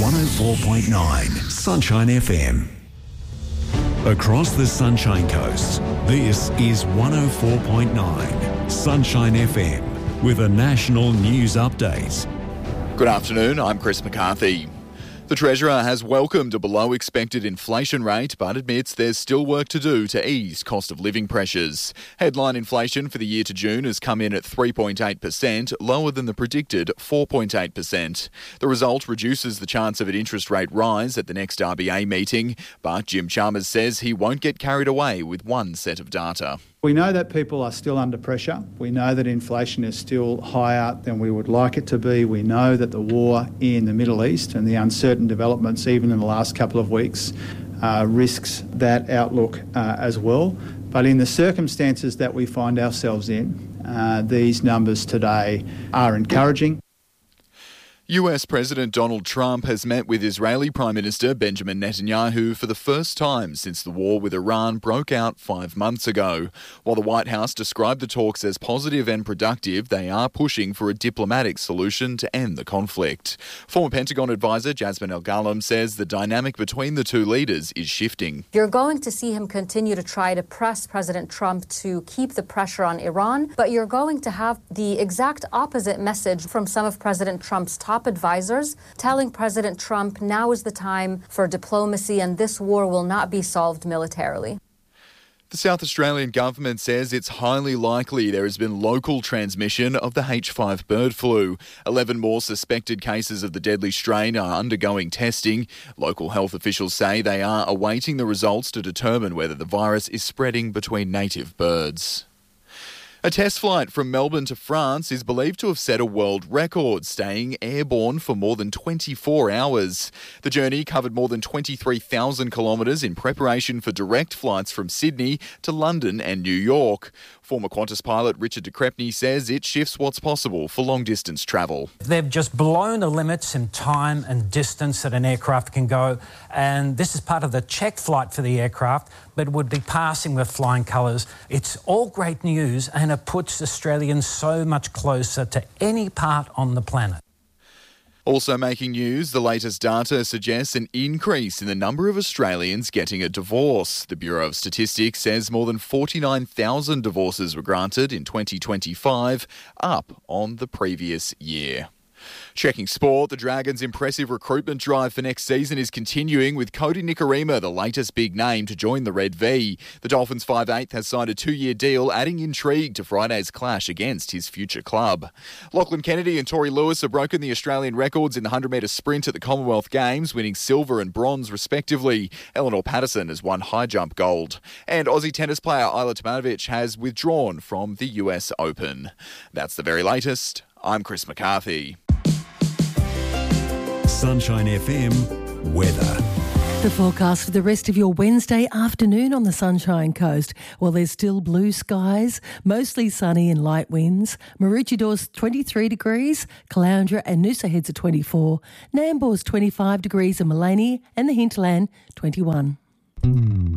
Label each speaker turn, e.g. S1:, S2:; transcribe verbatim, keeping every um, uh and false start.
S1: one oh four point nine Sunshine F M. Across the Sunshine Coast, this is one oh four point nine Sunshine F M with a national news update.
S2: Good afternoon, I'm Chris McCarthy. The Treasurer has welcomed a below-expected inflation rate but admits there's still work to do to ease cost of living pressures. Headline inflation for the year to June has come in at three point eight percent, lower than the predicted four point eight percent. The result reduces the chance of an interest rate rise at the next R B A meeting, but Jim Chalmers says he won't get carried away with one set of data.
S3: We know that people are still under pressure. We know that inflation is still higher than we would like it to be. We know that the war in the Middle East and the uncertain developments, even in the last couple of weeks, uh, risks that outlook uh, as well. But in the circumstances that we find ourselves in, uh, these numbers today are encouraging.
S2: U S President Donald Trump has met with Israeli Prime Minister Benjamin Netanyahu for the first time since the war with Iran broke out five months ago. While the White House described the talks as positive and productive, they are pushing for a diplomatic solution to end the conflict. Former Pentagon advisor Jasmine El-Ghalam says the dynamic between the two leaders is shifting.
S4: You're going to see him continue to try to press President Trump to keep the pressure on Iran, but you're going to have the exact opposite message from some of President Trump's top Top advisors telling President Trump now is the time for diplomacy and this war will not be solved militarily.
S2: The South Australian government says it's highly likely there has been local transmission of the H five bird flu. Eleven more suspected cases of the deadly strain are undergoing testing. Local health officials say they are awaiting the results to determine whether the virus is spreading between native birds. A test flight from Melbourne to France is believed to have set a world record, staying airborne for more than twenty-four hours. The journey covered more than twenty-three thousand kilometres in preparation for direct flights from Sydney to London and New York. Former Qantas pilot Richard de Crespigny says it shifts what's possible for long-distance travel.
S5: They've just blown the limits in time and distance that an aircraft can go, and this is part of the check flight for the aircraft, but would be passing with flying colours. It's all great news, and it puts Australians so much closer to any part on the planet.
S2: Also making news, the latest data suggests an increase in the number of Australians getting a divorce. The Bureau of Statistics says more than forty-nine thousand divorces were granted in twenty twenty-five, up on the previous year. Checking sport, the Dragons' impressive recruitment drive for next season is continuing with Cody Nikorima, the latest big name to join the Red V. The Dolphins' five eighth has signed a two-year deal, adding intrigue to Friday's clash against his future club. Lachlan Kennedy and Tori Lewis have broken the Australian records in the one hundred metre sprint at the Commonwealth Games, winning silver and bronze respectively. Eleanor Patterson has won high jump gold. And Aussie tennis player Ajla Tomljanovic has withdrawn from the U S Open. That's the very latest. I'm Chris McCarthy.
S1: Sunshine F M weather.
S6: The forecast for the rest of your Wednesday afternoon on the Sunshine Coast. Well, there's still blue skies, mostly sunny and light winds. Maroochydor's twenty-three degrees, Caloundra and Noosa Heads are twenty-four, Nambour's twenty-five degrees and Maleny and the Hinterland twenty-one.